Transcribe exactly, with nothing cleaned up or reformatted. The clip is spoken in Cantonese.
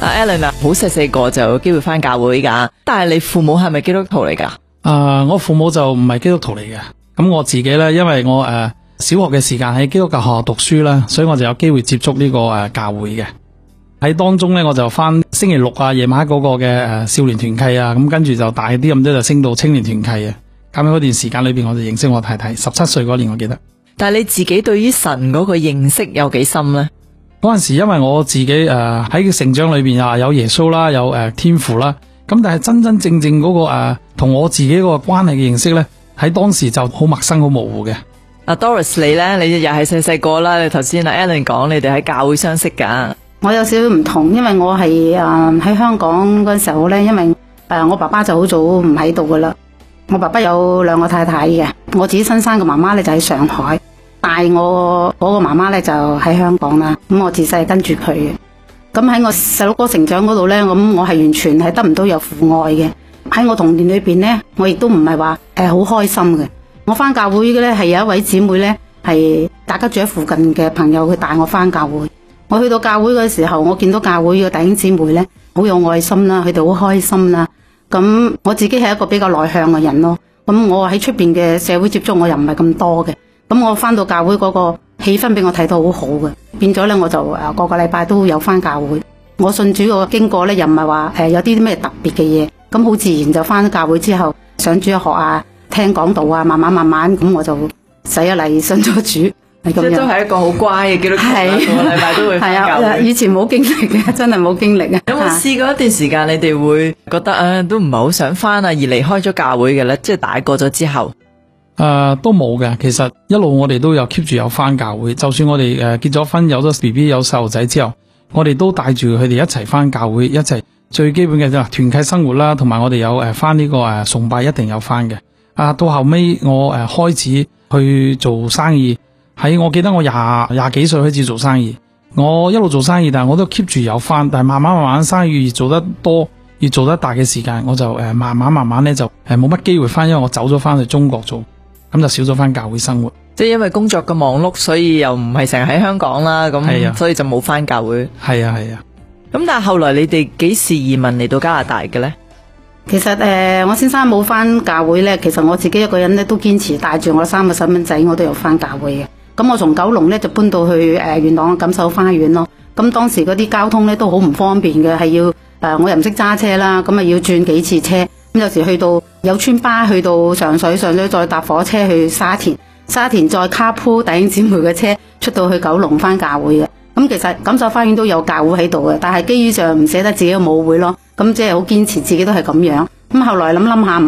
Alan 啊，好細細個就有機會翻教會噶，但係你父母係咪基督徒嚟噶？ 誒、呃，我父母就唔係基督徒嚟嘅。咁我自己咧，因為我誒、呃、小學嘅時間喺基督教學校讀書啦，所以我就有機會接觸呢個誒教會嘅。喺當中咧，我就翻星期六啊夜晚嗰個嘅誒少年團契啊，咁跟住就大啲咁多就升到青年團契啊。咁喺嗰段時間裏邊，我就認識我太太，十七歲嗰年我記得。 但係你自己對於神嗰個認識有幾深呢？ 嗰陣時因為我自己誒喺、呃、成長裏邊啊有耶穌啦，有誒、呃、天父啦，咁但係真真正正嗰、那個誒同、呃、我自己嗰個關係嘅認識咧，喺當時就好陌生好模糊嘅。 阿 Doris 你咧，你又係細細個啦，你頭先阿 Alan 講你哋喺教會相識噶。 我有少少唔同，因為我係誒喺香港嗰陣時候咧，因為誒、呃、我爸爸就好早唔喺度噶啦。我爸爸有兩個太太嘅，我自己新生嘅媽媽咧就喺上海，帶我嗰個媽媽咧就喺香港啦。咁我自細跟住佢嘅，咁喺我細佬哥成長嗰度咧，咁我係完全係得唔到有父愛嘅。喺我童年裏邊咧，我亦都唔係話誒好開心嘅。我翻教會嘅咧係有一位姊妹咧，係大家住喺附近嘅朋友，佢帶我翻教會。我去到教會嘅時候，我見到教會嘅弟兄姊妹咧好有愛心啦，佢哋好開心啦。咁我自己係一個比較內向嘅人咯，咁我喺出邊嘅社會接觸我又唔係咁多嘅，咁我翻到教會嗰個氣氛俾我睇到好好嘅，變咗咧我就誒個個禮拜都有翻教會。我信主個經過咧又唔係話誒有啲咩特別嘅嘢，咁好自然就翻咗教會之後上主日學啊，聽講道啊，慢慢慢慢咁我就洗咗禮信咗主。即係都係一個好乖嘅基督徒啦，個禮拜都會翻教會。 係啊，以前冇經歷嘅，真係冇經歷啊。 有冇試過一段時間，你哋會覺得啊，都唔係好想翻啊，而離開咗教會嘅咧？即係大個咗之後， 誒、呃，都冇嘅。其實一路我哋都有 keep 住有翻教會，就算我哋誒、呃、結咗婚，有咗 B B 有細路仔之後，我哋都帶住佢哋一齊翻教會，一齊最基本嘅就團契生活啦，同埋我哋有誒翻呢個誒崇拜一定有翻嘅。啊，到後尾我誒、呃、開始去做生意。喺我記得我廿廿幾歲開始做生意，我一路做生意，但係我都 keep 住有翻，但係慢慢慢慢生意越做得多，越做得大嘅時間，我就誒慢慢慢慢咧就誒冇乜機會翻，因為我走咗翻去中國做，咁就少咗翻教會生活。 即係因為工作嘅忙碌，所以又唔係成日喺香港啦，咁所以就冇翻教會。 係啊係啊。 咁但係後來你哋幾時移民嚟到加拿大嘅咧？ 其實誒、呃，我先生冇翻教會咧，其實我自己一個人咧都堅持帶住我三個細蚊仔，我都有翻教會嘅。咁我從九龍咧就搬到去誒、呃、元朗嘅錦繡花園咯。咁當時嗰啲交通咧都好唔方便嘅，係要誒、呃、我又唔識揸車啦，咁啊要轉幾次車。咁有時去到有村巴去到上水，上水再搭火車去沙田，沙田再卡鋪弟兄姊妹嘅車出到去九龍翻教會嘅。咁其實錦繡花園都有教會喺度嘅，但係基於上唔捨得自己嘅母會咯，咁即係好堅持自己都係咁樣。咁後來諗諗下。